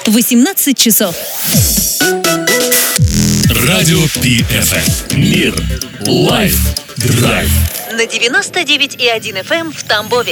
18 часов. Радио PFM. Мир. Лайф. Драйв. На 99,1 FM в Тамбове.